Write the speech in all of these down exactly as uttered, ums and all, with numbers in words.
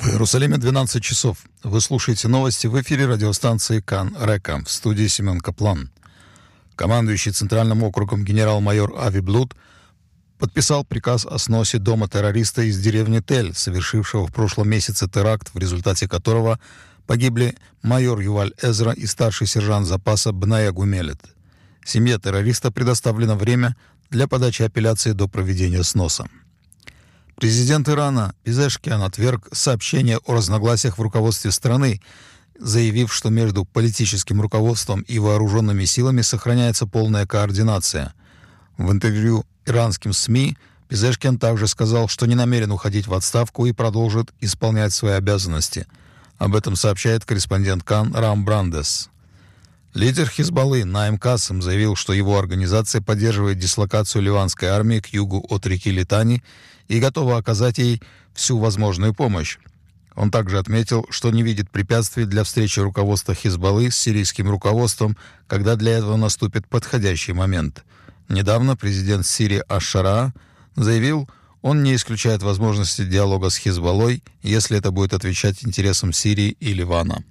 В Иерусалиме двенадцать часов. Вы слушаете новости в эфире радиостанции Кан Река. В студии Семен Каплан. Командующий Центральным округом генерал-майор Ави Блуд подписал приказ о сносе дома террориста из деревни Тель, совершившего в прошлом месяце теракт, в результате которого погибли майор Юваль Эзра и старший сержант запаса Бная Гумелет. Семье террориста предоставлено время для подачи апелляции до проведения сноса. Президент Ирана Пезешкиан отверг сообщение о разногласиях в руководстве страны, заявив, что между политическим руководством и вооруженными силами сохраняется полная координация. В интервью иранским СМИ Пезешкиан также сказал, что не намерен уходить в отставку и продолжит исполнять свои обязанности. Об этом сообщает корреспондент Кан Рам Брандес. Лидер Хизбаллы Наим Кассем заявил, что его организация поддерживает дислокацию ливанской армии к югу от реки Литани и готова оказать ей всю возможную помощь. Он также отметил, что не видит препятствий для встречи руководства Хизбаллы с сирийским руководством, когда для этого наступит подходящий момент. Недавно президент Сирии Аш-Шара заявил, он не исключает возможности диалога с Хизбаллой, если это будет отвечать интересам Сирии и Ливана.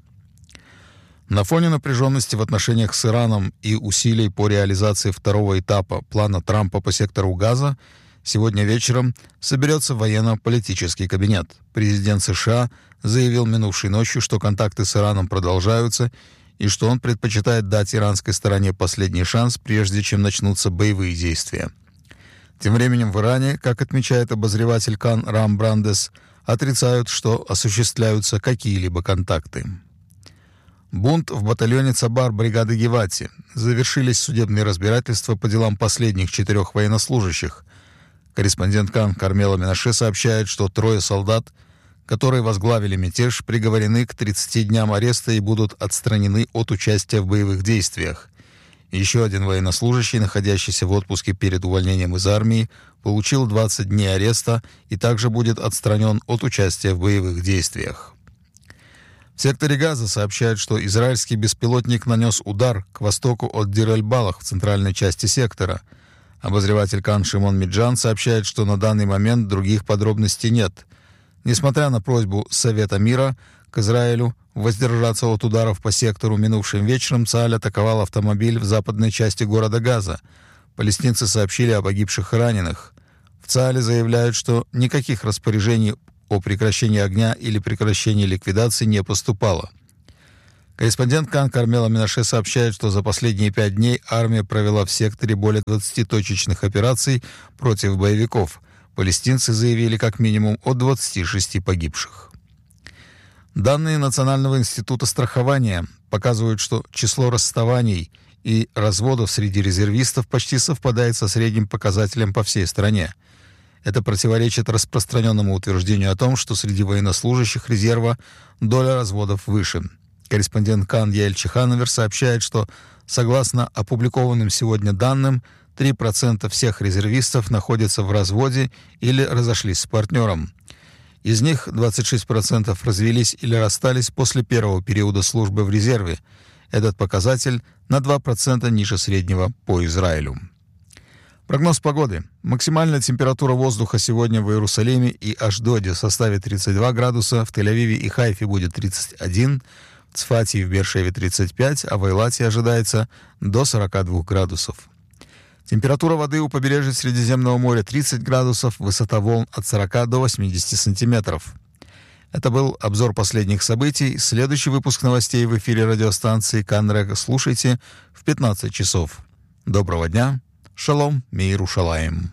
На фоне напряженности в отношениях с Ираном и усилий по реализации второго этапа плана Трампа по сектору Газа сегодня вечером соберется военно-политический кабинет. Президент США заявил минувшей ночью, что контакты с Ираном продолжаются и что он предпочитает дать иранской стороне последний шанс, прежде чем начнутся боевые действия. Тем временем в Иране, как отмечает обозреватель Кан Рам Брандес, отрицают, что осуществляются какие-либо контакты. Бунт в батальоне Цабар бригады Гевати. Завершились судебные разбирательства по делам последних четырех военнослужащих. Корреспондент Кан Кармела Менаше сообщает, что трое солдат, которые возглавили мятеж, приговорены к тридцати дням ареста и будут отстранены от участия в боевых действиях. Еще один военнослужащий, находящийся в отпуске перед увольнением из армии, получил двадцать дней ареста и также будет отстранен от участия в боевых действиях. В секторе Газа сообщают, что израильский беспилотник нанес удар к востоку от Дир-эль-Балах в центральной части сектора. Обозреватель Кан Шимон Миджан сообщает, что на данный момент других подробностей нет. Несмотря на просьбу Совета мира к Израилю воздержаться от ударов по сектору, минувшим вечером Цааль атаковал автомобиль в западной части города Газа. Палестинцы сообщили о погибших и раненых. В Цаале заявляют, что никаких распоряжений о прекращении огня или прекращении ликвидации не поступало. Корреспондент Кан Кармела Менаше сообщает, что за последние пять дней армия провела в секторе более двадцати точечных операций против боевиков. Палестинцы заявили как минимум о двадцати шести погибших. Данные Национального института страхования показывают, что число расставаний и разводов среди резервистов почти совпадает со средним показателем по всей стране. Это противоречит распространенному утверждению о том, что среди военнослужащих резерва доля разводов выше. Корреспондент Кан Яэль Чихановер сообщает, что, согласно опубликованным сегодня данным, три процента всех резервистов находятся в разводе или разошлись с партнером. Из них двадцать шесть процентов развелись или расстались после первого периода службы в резерве. Этот показатель на два процента ниже среднего по Израилю. Прогноз погоды. Максимальная температура воздуха сегодня в Иерусалиме и Ашдоде составит тридцать два градуса, в Тель-Авиве и Хайфе будет тридцать один, в Цфате и в Беэр-Шеве тридцать пять, а в Эйлате ожидается до сорока двух градусов. Температура воды у побережья Средиземного моря тридцать градусов, высота волн от сорока до восьмидесяти сантиметров. Это был обзор последних событий. Следующий выпуск новостей в эфире радиостанции Кан Река слушайте в пятнадцать часов. Доброго дня. Шалом, Миерушалаим.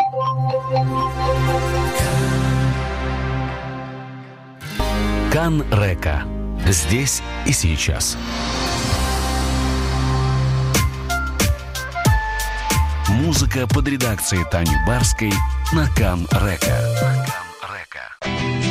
Кан Река. Здесь и сейчас. Музыка под редакцией Тани Барской на Кан Река.